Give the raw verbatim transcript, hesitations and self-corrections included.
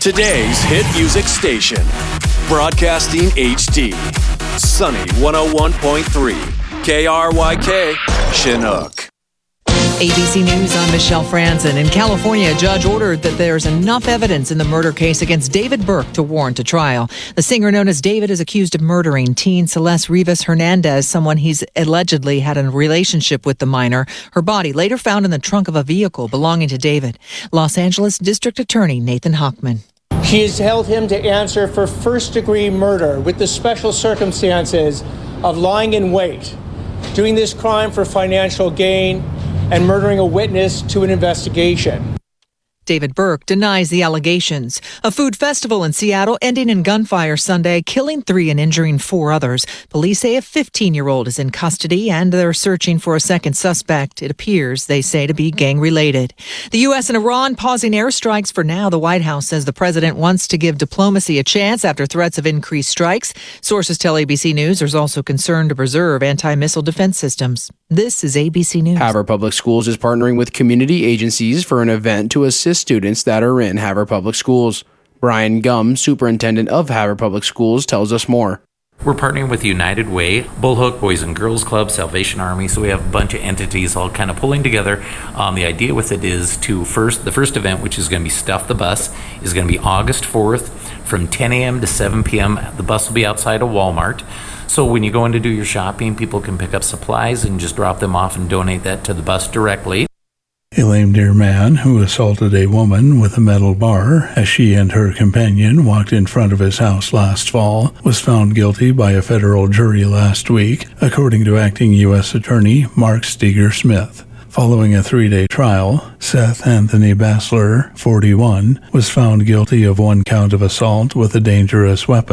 Today's hit music station. Broadcasting H D. Sunny one oh one point three. K R Y K, Chinook. A B C News, I'm Michelle Franzen. In California, a judge ordered that there's enough evidence in the murder case against David Burke to warrant a trial. The singer known as David is accused of murdering teen Celeste Rivas Hernandez, someone he's allegedly had a relationship with the minor. Her body later found in the trunk of a vehicle belonging to David. Los Angeles District Attorney Nathan Hochman. She has held him to answer for first-degree murder with the special circumstances of lying in wait, doing this crime for financial gain, and murdering a witness to an investigation. David Burke denies the allegations. A food festival in Seattle ending in gunfire Sunday, killing three and injuring four others. Police say a fifteen-year-old is in custody and they're searching for a second suspect. It appears, they say, to be gang-related. The U S and Iran pausing airstrikes for now. The White House says the president wants to give diplomacy a chance after threats of increased strikes. Sources tell A B C News there's also concern to preserve anti-missile defense systems. This is A B C News. Havre Public Schools is partnering with community agencies for an event to assist students that are in Havre Public Schools. Brian Gum, superintendent of Havre Public Schools, tells us more. We're partnering with United Way, Bullhook, Boys and Girls Club, Salvation Army, so we have a bunch of entities all kind of pulling together. Um, the idea with it is to first, the first event, which is going to be Stuff the Bus, is going to be August fourth from ten a.m. to seven p.m. The bus will be outside of Walmart. So when you go in to do your shopping, people can pick up supplies and just drop them off and donate that to the bus directly. A lame deer man who assaulted a woman with a metal bar as she and her companion walked in front of his house last fall was found guilty by a federal jury last week, according to acting U S Attorney Mark Steger Smith. Following a three-day trial, Seth Anthony Bassler, forty-one, was found guilty of one count of assault with a dangerous weapon.